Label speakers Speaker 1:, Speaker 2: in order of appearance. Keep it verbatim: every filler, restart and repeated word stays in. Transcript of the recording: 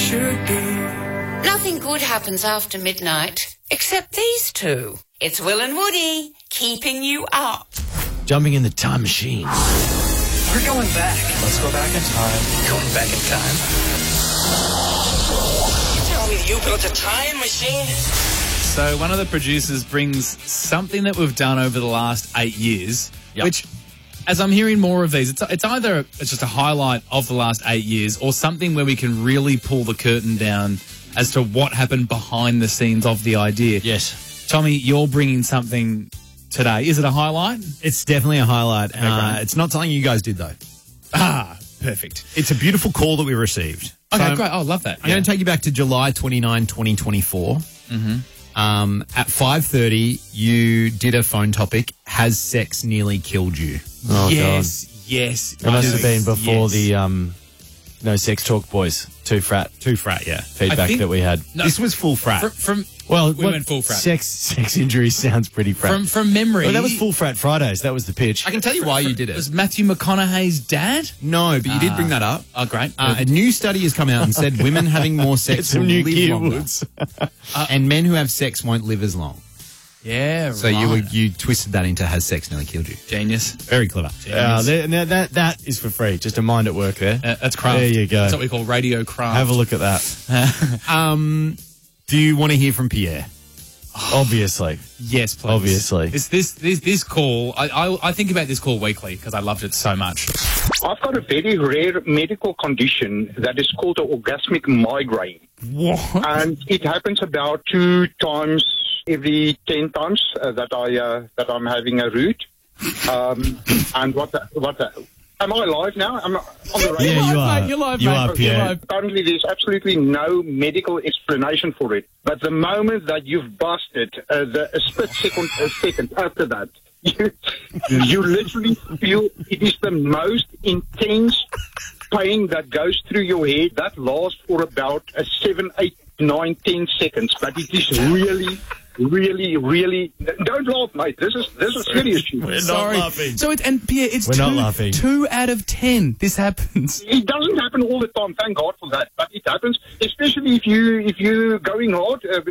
Speaker 1: should be.
Speaker 2: Nothing good happens after midnight, except these two. It's Will and Woody, keeping you up.
Speaker 3: Jumping in the time machine.
Speaker 1: We're going back. Let's go back in time. Going back in time. You tell me you built a time machine?
Speaker 4: So one of the producers brings something that we've done over the last eight years,
Speaker 3: Yep.
Speaker 4: which, as I'm hearing more of these, it's, it's either it's just a highlight of the last eight years or something where we can really pull the curtain down as to what happened behind the scenes of the idea.
Speaker 3: Yes.
Speaker 4: Tommy, you're bringing something today. Is it a highlight?
Speaker 5: It's definitely a highlight.
Speaker 4: Okay,
Speaker 5: uh,
Speaker 4: great.
Speaker 5: it's not something you guys did, though.
Speaker 4: Ah, perfect.
Speaker 5: It's a beautiful call that we received.
Speaker 4: Okay,
Speaker 5: So
Speaker 4: great. Oh, I love that.
Speaker 5: I'm going to take you back to July twenty-ninth, twenty twenty-four.
Speaker 4: Mm-hmm.
Speaker 5: Um, at five thirty, you did a phone topic, Has Sex Nearly Killed You?
Speaker 3: Oh,
Speaker 4: yes, yes.
Speaker 3: God. It must have been before
Speaker 4: yes.
Speaker 3: the um, No Sex Talk Boys, Too Frat
Speaker 5: Too frat, yeah.
Speaker 3: feedback
Speaker 4: think-
Speaker 3: that we had.
Speaker 4: No,
Speaker 5: This was full frat.
Speaker 4: From, from
Speaker 3: Well,
Speaker 4: we
Speaker 3: what-
Speaker 4: went full frat.
Speaker 3: Sex, sex injury sounds pretty frat.
Speaker 4: From from memory.
Speaker 3: Well, that was Full Frat Fridays. That was the pitch.
Speaker 5: I can tell you why you did
Speaker 4: It was
Speaker 5: it.
Speaker 4: Matthew McConaughey's dad.
Speaker 5: No, but you did bring that up.
Speaker 4: Oh, great.
Speaker 5: Uh, a new study has come out and said women having more sex
Speaker 3: some
Speaker 5: will
Speaker 3: new
Speaker 5: live longer.
Speaker 3: Gearwoods.
Speaker 5: And men who have sex won't live as long.
Speaker 4: yeah,
Speaker 5: So
Speaker 4: right.
Speaker 5: you were, you twisted that into Has Sex Nearly Killed You.
Speaker 4: Genius.
Speaker 5: Very clever.
Speaker 3: Uh, there- now that that is for free. Just a mind at work there.
Speaker 4: Uh, that's craft.
Speaker 3: There you go.
Speaker 4: That's what we call radio craft.
Speaker 3: Have a look at that.
Speaker 5: Um, do you want to hear from Pierre?
Speaker 3: Obviously.
Speaker 4: Yes, please.
Speaker 3: Obviously.
Speaker 4: It's this this this call. I I, I think about this call weekly because I loved it so much.
Speaker 6: I've got a very rare medical condition that is called an orgasmic migraine.
Speaker 4: What?
Speaker 6: And it happens about two times every ten times uh, that I uh, that I'm having a root. Um, and what the, what the, am I alive now? Am I on the radio?
Speaker 3: Yeah, you are.
Speaker 4: Mate, you're live,
Speaker 3: you
Speaker 4: mate.
Speaker 3: are,
Speaker 4: You're
Speaker 3: Pierre.
Speaker 4: live.
Speaker 6: Currently, there's absolutely no medical explanation for it. But the moment that you've busted, uh, the a split second, a second after that, you, you literally feel it is the most intense pain that goes through your head. That lasts for about uh, seven, eight, nine, ten seconds. But it is really, really, really. Don't laugh, mate. This is this is serious shit.
Speaker 3: We're
Speaker 4: Sorry.
Speaker 3: not laughing.
Speaker 4: So it's and Pierre, it's
Speaker 3: We're
Speaker 4: two,
Speaker 3: not laughing.
Speaker 4: two out of ten. This happens.
Speaker 6: It doesn't happen all the time, thank God for that. But it happens, especially if you if you're going hard. Uh,